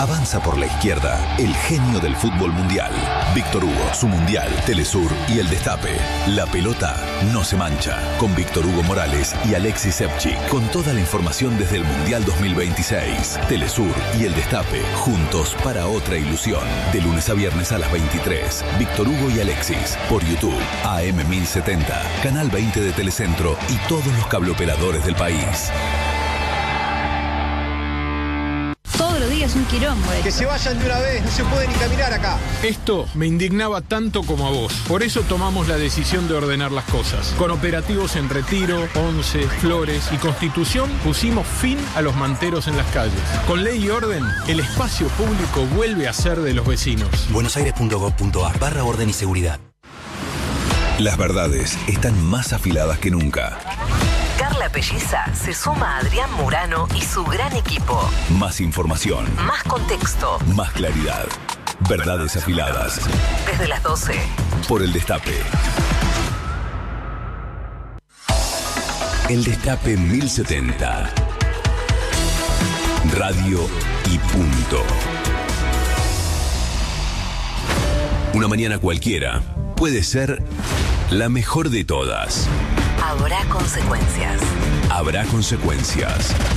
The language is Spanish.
Avanza por la izquierda el genio del fútbol mundial. Víctor Hugo, su mundial, Telesur y El Destape. La pelota no se mancha. Con Víctor Hugo Morales y Alexis Sepchik. Con toda la información desde el Mundial 2026. Telesur y El Destape. Juntos para otra ilusión. De lunes a viernes a las 23. Víctor Hugo y Alexis. Por YouTube. AM 1070. Canal 20 de Telecentro y todos los cableoperadores del país. Todos los días un quilombo. Que se vayan de una vez, no se puede ni caminar acá. Esto me indignaba tanto como a vos. Por eso tomamos la decisión de ordenar las cosas. Con operativos en Retiro, Once, Flores y Constitución pusimos fin a los manteros en las calles. Con ley y orden, el espacio público vuelve a ser de los vecinos. buenosaires.gov.ar/orden y seguridad. Las verdades están más afiladas que nunca. Carla Pelliza se suma a Adrián Murano y su gran equipo. Más información. Más contexto. Más claridad. Verdades afiladas. Desde las 12. Por El Destape. El Destape 1070. Radio y punto. Una mañana cualquiera puede ser la mejor de todas. Habrá consecuencias. Habrá consecuencias.